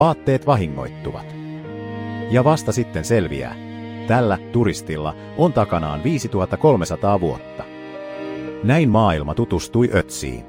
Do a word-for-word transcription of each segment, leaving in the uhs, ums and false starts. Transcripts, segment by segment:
Vaatteet vahingoittuvat. Ja vasta sitten selviää, tällä turistilla on takanaan viisituhattakolmesataa vuotta. Näin maailma tutustui Ötsiin.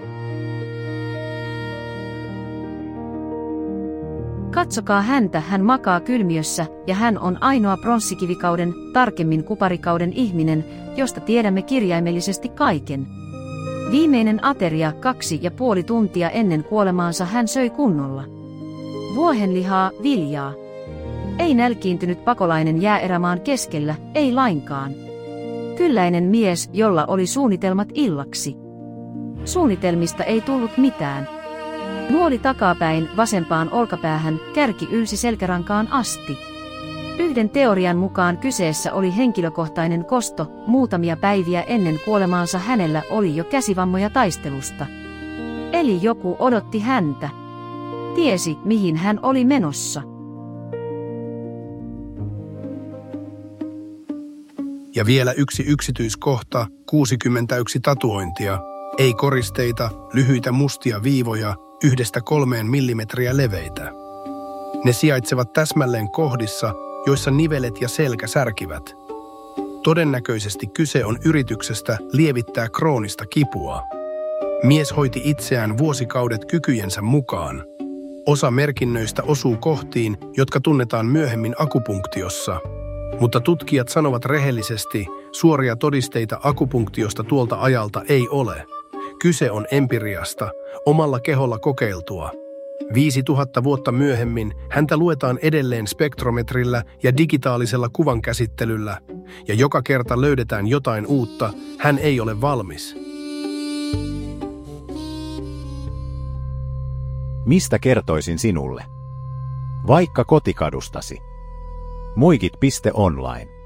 Katsokaa häntä, hän makaa kylmiössä, ja hän on ainoa pronssikivikauden, tarkemmin kuparikauden ihminen, josta tiedämme kirjaimellisesti kaiken. Viimeinen ateria kaksi ja puoli tuntia ennen kuolemaansa hän söi kunnolla. Vuohenlihaa, viljaa. Ei nälkiintynyt pakolainen jääerämaan keskellä, ei lainkaan. Kylläinen mies, jolla oli suunnitelmat illaksi. Suunnitelmista ei tullut mitään. Nuoli takapäin vasempaan olkapäähän, kärki ylsi selkärankaan asti. Yhden teorian mukaan kyseessä oli henkilökohtainen kosto, muutamia päiviä ennen kuolemaansa hänellä oli jo käsivammoja taistelusta. Eli joku odotti häntä. Tiesi, mihin hän oli menossa. Ja vielä yksi yksityiskohta, kuusikymmentäyksi tatuointia, ei koristeita, lyhyitä mustia viivoja, yhdestä kolmeen millimetriä leveitä. Ne sijaitsevat täsmälleen kohdissa, joissa nivelet ja selkä särkivät. Todennäköisesti kyse on yrityksestä lievittää kroonista kipua. Mies hoiti itseään vuosikaudet kykyjensä mukaan. Osa merkinnöistä osuu kohtiin, jotka tunnetaan myöhemmin akupunktiossa. Mutta tutkijat sanovat rehellisesti, suoria todisteita akupunktiosta tuolta ajalta ei ole. Kyse on empiriasta, omalla keholla kokeiltua. Viisituhatta vuotta myöhemmin häntä luetaan edelleen spektrometrillä ja digitaalisella kuvankäsittelyllä, ja joka kerta löydetään jotain uutta, hän ei ole valmis. Mistä kertoisin sinulle? Vaikka kotikadustasi. Muikit piste online.